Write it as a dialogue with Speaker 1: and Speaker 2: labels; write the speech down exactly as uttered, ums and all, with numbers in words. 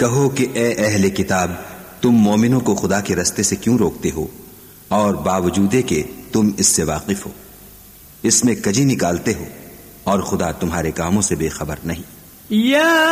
Speaker 1: कहो कि ए अहले किताब, तुम मोमिनों को खुदा के रास्ते से क्यों रोकते हो और बावजूद के तुम इससे वाकिफ हो। इसमें कजी निकालते हो और खुदा तुम्हारे कामों से बेखबर नहीं। या